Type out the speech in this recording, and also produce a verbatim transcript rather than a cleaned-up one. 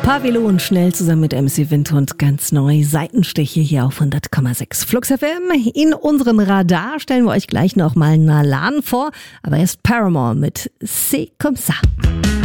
Pavelo und Schnell zusammen mit M C Windhund ganz neu. Seitenstiche hier auf hundert Komma sechs Flux F M. In unserem Radar stellen wir euch gleich noch mal Nalan vor. Aber erst Paramore mit C'est comme ça.